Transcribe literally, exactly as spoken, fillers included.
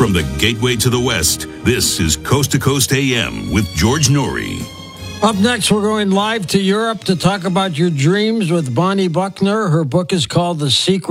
From the gateway to the West, this is Coast to Coast A M with George Noory. Up next, we're going live to Europe to talk about your dreams with Bonnie Buckner. Her book is called The Secret